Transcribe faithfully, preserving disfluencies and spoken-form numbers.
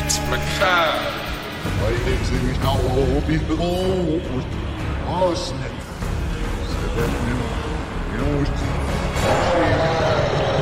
McFadden. Vai se mich nach oben hoch. Was nicht? Sebet min. Minus.